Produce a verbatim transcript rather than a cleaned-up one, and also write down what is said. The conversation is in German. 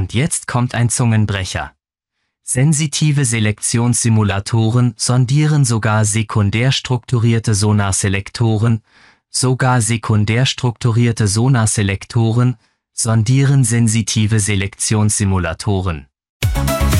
Und jetzt kommt ein Zungenbrecher. Sensitive Selektionssimulatoren sondieren sogar sekundär strukturierte Sonarselektoren, sogar sekundär strukturierte Sonarselektoren sondieren sensitive Selektionssimulatoren.